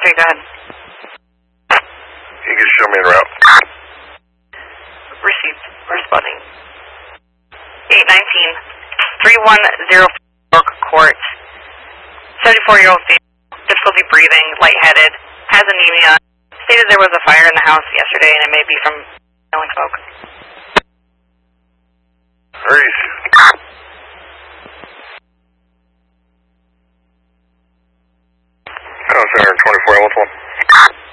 Okay, go ahead. You can show me en route. Received. Responding. 819-3104 York Court. 74-year-old female, difficulty breathing, lightheaded, has anemia. Stated there was a fire in the house yesterday and it may be from smelling smoke. Hurry. Center 24, what's one?